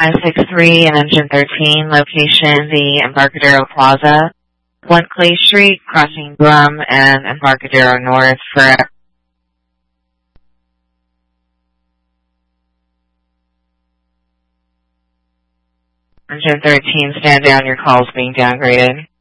963 and Engine 13, location the Embarcadero Plaza, 1 Clay Street, crossing Brum and Embarcadero North for Engine 13, stand down, your call is being downgraded.